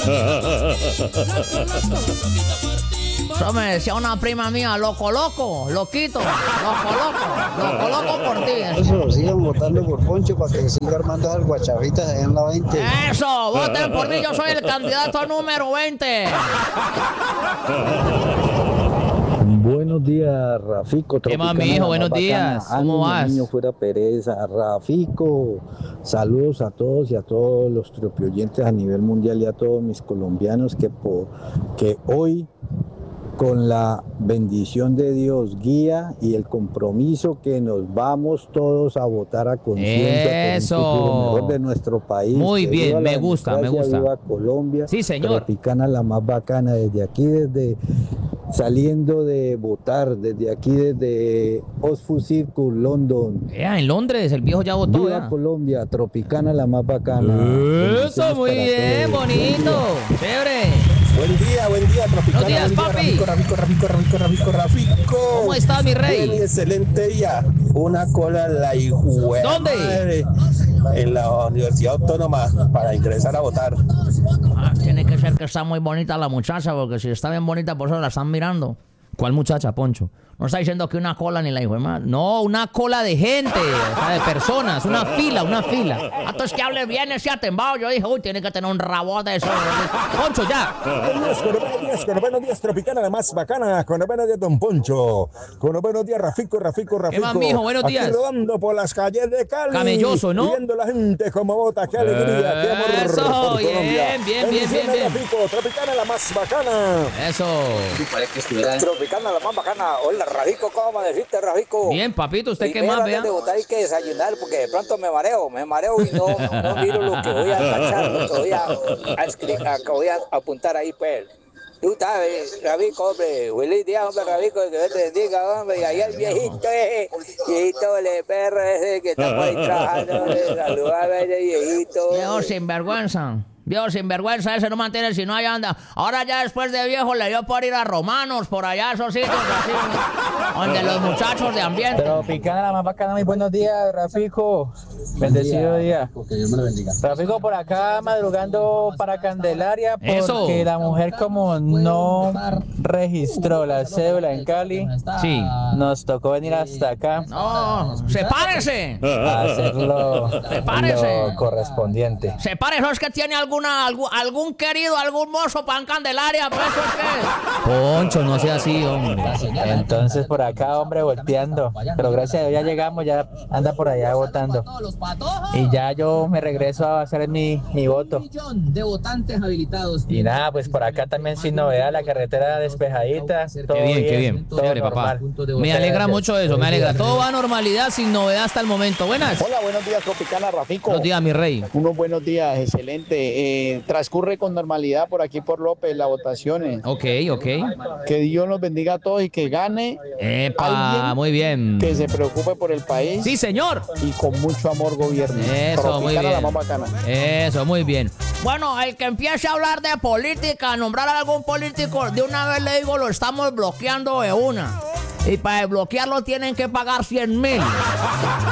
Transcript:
Eso me decía una prima mía, loco, loquito, loco por ti. Eso, sigan votando por Poncho para que siga armando esas guachafitas allá en la 20. Eso, voten por mí, yo soy el candidato número 20. Buenos días, Rafico. ¿Qué más, mijo? Buenos días. ¿Cómo vas? Niño fuera pereza. Rafico, saludos a todos y a todos los triopioyentes a nivel mundial y a todos mis colombianos que hoy, con la bendición de Dios, guía y el compromiso que nos vamos todos a votar a conciencia Eso. por un futuro mejor de nuestro país. Muy Que bien, viva la me gusta. democracia, viva Colombia. Sí, señor. Tropicana la más bacana, desde aquí, saliendo de votar, desde Oxford Circus, London. En Londres, el viejo ya votó. Viva Ya. Colombia, Tropicana la más bacana. Eso, muy bien, bonito. Chévere. Buen día, Tropicana. Buenos días, papi. Rafico. ¿Cómo estás, mi rey? Bien, excelente día. Una cola en la hijuela. ¿Dónde? Madre, en la Universidad Autónoma para ingresar a votar. Tiene que ser que está muy bonita la muchacha, porque si está bien bonita, por eso la están mirando. ¿Cuál muchacha, Poncho? No está diciendo que una cola ni la hijo de madre. No, una cola de gente, o sea, de personas, una fila. Entonces que hable bien ese atembado. Yo dije, uy, tiene que tener un rabote de eso. Poncho, ya. Buenos días, Tropicana, la más bacana. Con los buenos días, don Poncho. Con los buenos días, Rafico. ¿Qué más, mijo? Buenos días. Aquí rodando por las calles de Cali. Camelloso, ¿no? Y viendo la gente como vota. Qué alegría, qué amor Eso, por bien, Colombia. bien. Bendiciones, Rafico. Tropicana, la más bacana. Eso. Tropicana, la más bacana. Hola, Rafico, ¿cómo decirte, Rafico? Bien, papito, ¿usted qué Primero, más, vea? antes de votar hay que desayunar porque de pronto me mareo y no miro lo que voy a tachar, lo que voy a apuntar ahí, pues. Tú sabes, Rafico, hombre, feliz día, hombre, Rafico, que Dios te bendiga, hombre, y ahí el viejito el perro ese que está por ahí trabajando, saluda a ese viejito. Viejo sinvergüenza, ese no mantiene si no allá anda. Ahora ya después de viejo le dio por ir a Romanos, por allá esos sitios así, donde los muchachos de ambiente. Tropicana, la más bacana, muy buenos días, Rafico. Bendecido día. Que Dios me lo bendiga. Rafico, por acá madrugando para Candelaria porque Eso. la mujer como no registró la cédula en Cali, Sí. nos tocó venir hasta acá No, sepárese. a hacer lo correspondiente. Sepárese, es que tiene algún querido, algún mozo para en Candelaria, pues eso es que. Poncho, no sea así, hombre. Entonces por acá, hombre, volteando. Pero gracias a Dios ya llegamos, ya anda por allá votando. Y ya yo me regreso a hacer mi voto. Y nada, pues por acá también sin novedad, la carretera despejadita. Todo Qué bien. todo Chévere, papá. normal. Me alegra Gracias. mucho eso, me alegra. Todo va a normalidad, sin novedad hasta el momento. Buenas. Hola, buenos días, Tropicana, Rafico. Buenos días, mi rey. Unos buenos días, excelente. Transcurre con normalidad por aquí por López las votaciones. Ok. Que Dios los bendiga a todos y que gane Epa, alguien muy bien. que se preocupe por el país Sí, señor. y con mucho amor gobierne. Eso, Tropicana, muy bien. la más bacana. Eso, muy bien. Bueno, el que empiece a hablar de política, nombrar a algún político, de una vez le digo, lo estamos bloqueando de una. Y para desbloquearlo tienen que pagar 100,000.